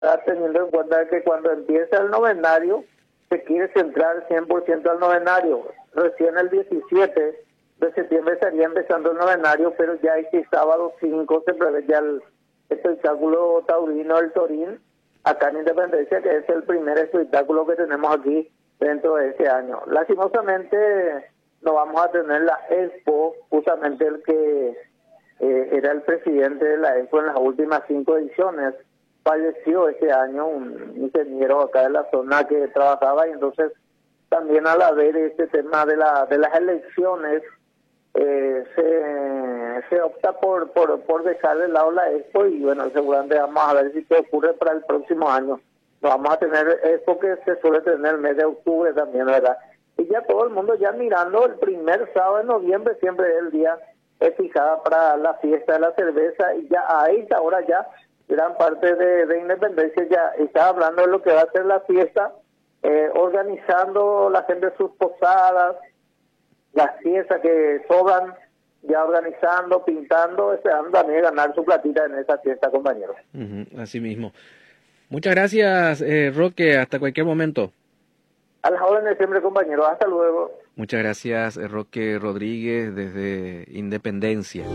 teniendo en cuenta que cuando empieza el novenario, se quiere centrar 100% al novenario. Recién el 17 de septiembre estaría empezando el novenario, pero ya este sábado 5 se prevé ya el espectáculo taurino del Torín, acá en Independencia, que es el primer espectáculo que tenemos aquí dentro de ese año. Lastimosamente no vamos a tener la Expo, justamente el que era el presidente de la Expo en las últimas 5 ediciones. Falleció este año un ingeniero acá de la zona que trabajaba, y entonces también al haber este tema de las elecciones, se opta por dejar de lado la Expo, y bueno, seguramente vamos a ver si qué ocurre para el próximo año. No vamos a tener Expo, que se suele tener el mes de octubre también, ¿verdad? Y ya todo el mundo ya mirando el primer sábado de noviembre, siempre es el día fijada para la fiesta de la cerveza, y ya a esta hora ya gran parte de Independencia ya está hablando de lo que va a ser la fiesta, organizando la gente sus posadas, las fiestas que sobran, ya organizando, pintando, esperando también ganar su platita en esa fiesta, compañeros. Así mismo. Muchas gracias, Roque. Hasta cualquier momento. A las órdenes siempre, compañeros. Hasta luego. Muchas gracias, Roque Rodríguez, desde Independencia.